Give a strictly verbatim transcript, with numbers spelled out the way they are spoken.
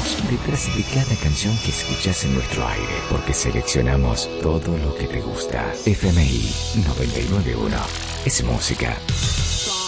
estamos detrás de cada canción que escuchas en nuestro aire, porque seleccionamos todo lo que te gusta. F M I noventa y nueve punto uno es música.